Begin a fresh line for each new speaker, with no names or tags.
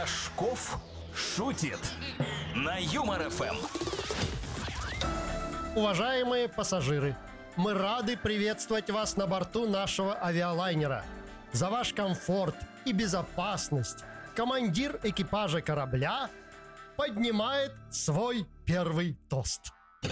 Рожков шутит на Юмор ФМ.
Уважаемые пассажиры, мы рады приветствовать вас на борту нашего авиалайнера. За ваш комфорт и безопасность командир экипажа корабля поднимает свой первый тост.